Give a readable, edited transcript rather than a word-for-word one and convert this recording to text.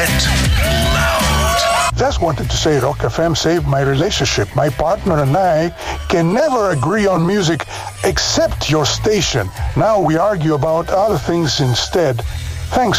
Loud. Just wanted to say Rock FM saved my relationship. My partner and I can never agree on music except your station. Now we argue about other things instead. Thanks